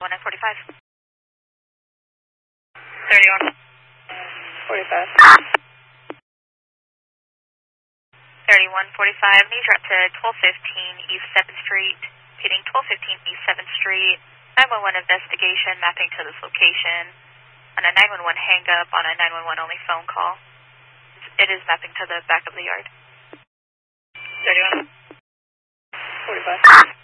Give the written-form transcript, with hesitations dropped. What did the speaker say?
1945. 31. 45. 3145, needs route to 1215 East 7th Street, repeating 1215 East 7th Street, 911 investigation, mapping to this location, on a 911 hang-up on a 911 only phone call. It is mapping to the back of the yard. 31. 45.